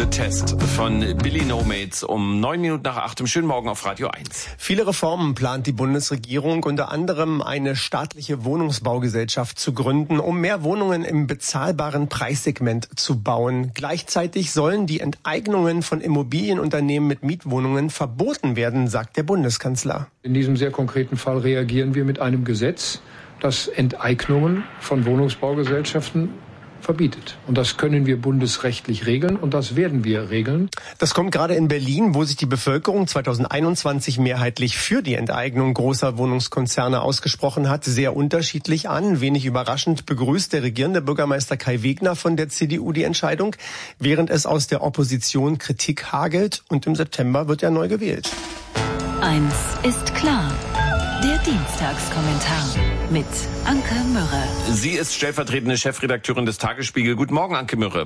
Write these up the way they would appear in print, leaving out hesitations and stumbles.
The Test von Billy No Mates um 7:09 im schönen Morgen auf Radio 1. Viele Reformen plant die Bundesregierung, unter anderem eine staatliche Wohnungsbaugesellschaft zu gründen, um mehr Wohnungen im bezahlbaren Preissegment zu bauen. Gleichzeitig sollen die Enteignungen von Immobilienunternehmen mit Mietwohnungen verboten werden, sagt der Bundeskanzler. In diesem sehr konkreten Fall reagieren wir mit einem Gesetz, das Enteignungen von Wohnungsbaugesellschaften verbietet. Und das können wir bundesrechtlich regeln und das werden wir regeln. Das kommt gerade in Berlin, wo sich die Bevölkerung 2021 mehrheitlich für die Enteignung großer Wohnungskonzerne ausgesprochen hat, sehr unterschiedlich an. Wenig überraschend begrüßt der regierende Bürgermeister Kai Wegner von der CDU die Entscheidung, während es aus der Opposition Kritik hagelt, und im September wird er neu gewählt. Eins ist klar. Der Dienstagskommentar mit Anke Mürre. Sie ist stellvertretende Chefredakteurin des Tagesspiegel. Guten Morgen, Anke Mürre.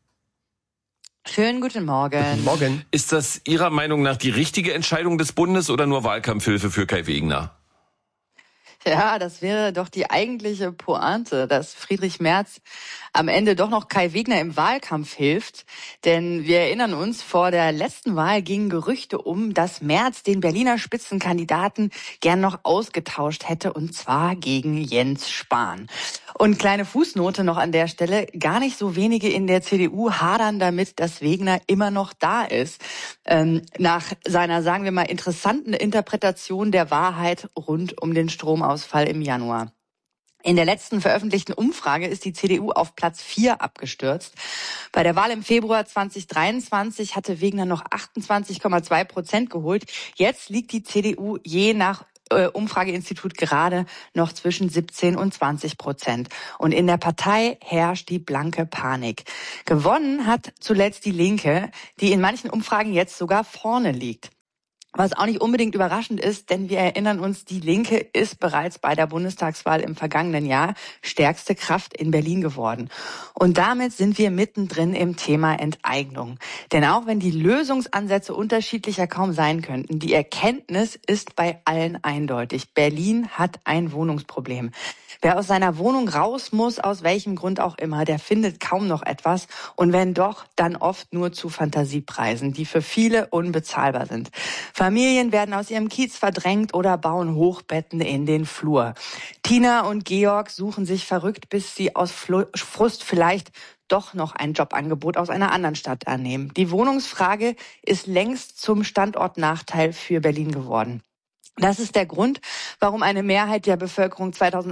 Schönen guten Morgen. Guten Morgen. Ist das Ihrer Meinung nach die richtige Entscheidung des Bundes oder nur Wahlkampfhilfe für Kai Wegner? Ja, das wäre doch die eigentliche Pointe, dass Friedrich Merz am Ende doch noch Kai Wegner im Wahlkampf hilft. Denn wir erinnern uns, vor der letzten Wahl gingen Gerüchte um, dass Merz den Berliner Spitzenkandidaten gern noch ausgetauscht hätte, und zwar gegen Jens Spahn. Und kleine Fußnote noch an der Stelle: Gar nicht so wenige in der CDU hadern damit, dass Wegner immer noch da ist. Nach seiner, sagen wir mal, interessanten Interpretation der Wahrheit rund um den Stromausfall im Januar. In der letzten veröffentlichten Umfrage ist die CDU auf Platz 4 abgestürzt. Bei der Wahl im Februar 2023 hatte Wegner noch 28,2% geholt. Jetzt liegt die CDU je nach Umfrageinstitut gerade noch zwischen 17 und 20%. Und in der Partei herrscht die blanke Panik. Gewonnen hat zuletzt die Linke, die in manchen Umfragen jetzt sogar vorne liegt. Was auch nicht unbedingt überraschend ist, denn wir erinnern uns, die Linke ist bereits bei der Bundestagswahl im vergangenen Jahr stärkste Kraft in Berlin geworden. Und damit sind wir mittendrin im Thema Enteignung. Denn auch wenn die Lösungsansätze unterschiedlicher kaum sein könnten, die Erkenntnis ist bei allen eindeutig: Berlin hat ein Wohnungsproblem. Wer aus seiner Wohnung raus muss, aus welchem Grund auch immer, der findet kaum noch etwas. Und wenn doch, dann oft nur zu Fantasiepreisen, die für viele unbezahlbar sind. Familien werden aus ihrem Kiez verdrängt oder bauen Hochbetten in den Flur. Tina und Georg suchen sich verrückt, bis sie aus Frust vielleicht doch noch ein Jobangebot aus einer anderen Stadt annehmen. Die Wohnungsfrage ist längst zum Standortnachteil für Berlin geworden. Das ist der Grund, warum eine Mehrheit der Bevölkerung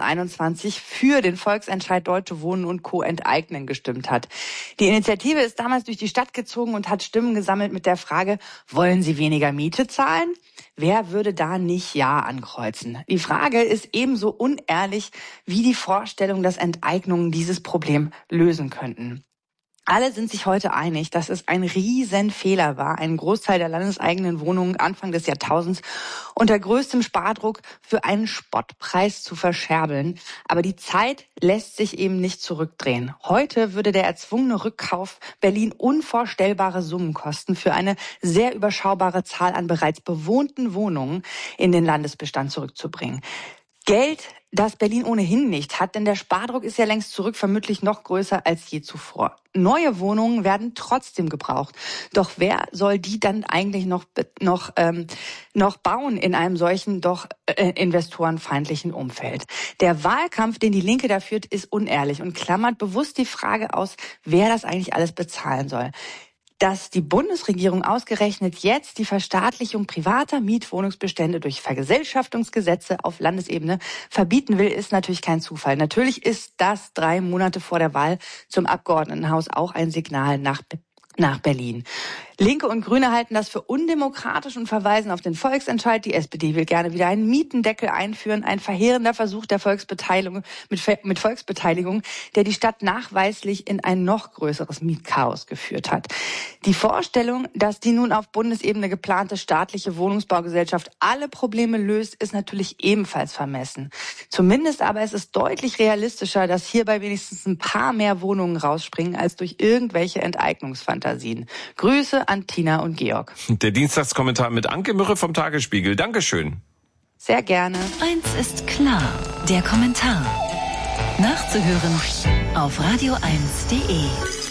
2021 für den Volksentscheid Deutsche Wohnen und Co. enteignen gestimmt hat. Die Initiative ist damals durch die Stadt gezogen und hat Stimmen gesammelt mit der Frage: Wollen Sie weniger Miete zahlen? Wer würde da nicht Ja ankreuzen? Die Frage ist ebenso unehrlich wie die Vorstellung, dass Enteignungen dieses Problem lösen könnten. Alle sind sich heute einig, dass es ein Riesenfehler war, einen Großteil der landeseigenen Wohnungen Anfang des Jahrtausends unter größtem Spardruck für einen Spottpreis zu verscherbeln. Aber die Zeit lässt sich eben nicht zurückdrehen. Heute würde der erzwungene Rückkauf Berlin unvorstellbare Summen kosten, für eine sehr überschaubare Zahl an bereits bewohnten Wohnungen in den Landesbestand zurückzubringen. Geld, das Berlin ohnehin nicht hat, denn der Spardruck ist ja längst zurück, vermutlich noch größer als je zuvor. Neue Wohnungen werden trotzdem gebraucht. Doch wer soll die dann eigentlich noch bauen in einem solchen doch investorenfeindlichen Umfeld? Der Wahlkampf, den die Linke da führt, ist unehrlich und klammert bewusst die Frage aus, wer das eigentlich alles bezahlen soll. Dass die Bundesregierung ausgerechnet jetzt die Verstaatlichung privater Mietwohnungsbestände durch Vergesellschaftungsgesetze auf Landesebene verbieten will, ist natürlich kein Zufall. Natürlich ist das 3 Monate vor der Wahl zum Abgeordnetenhaus auch ein Signal nach Berlin. Linke und Grüne halten das für undemokratisch und verweisen auf den Volksentscheid. Die SPD will gerne wieder einen Mietendeckel einführen. Ein verheerender Versuch der Volksbeteiligung, mit Volksbeteiligung, der die Stadt nachweislich in ein noch größeres Mietchaos geführt hat. Die Vorstellung, dass die nun auf Bundesebene geplante staatliche Wohnungsbaugesellschaft alle Probleme löst, ist natürlich ebenfalls vermessen. Zumindest aber ist es deutlich realistischer, dass hierbei wenigstens ein paar mehr Wohnungen rausspringen, als durch irgendwelche Enteignungsfantasien. Grüße an Tina und Georg. Der Dienstagskommentar mit Anke Mürre vom Tagesspiegel. Dankeschön. Sehr gerne. Eins ist klar, der Kommentar. Nachzuhören auf radio1.de.